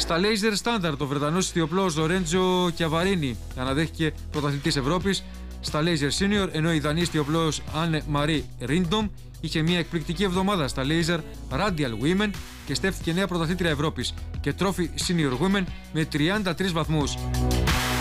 Στα Laser Standard, ο Βρετανός ηθιοπλός Λορέντζο Κιαβαρίνι αναδέχθηκε πρωταθλητής Ευρώπης. Στα Laser Senior, ενώ η Δανής ηθιοπλός Άννε Μαρί Ρίντομ είχε μια εκπληκτική εβδομάδα στα Laser Radial Women και στέφθηκε νέα πρωταθλήτρια Ευρώπης και Trophy Senior Women με 33 βαθμούς.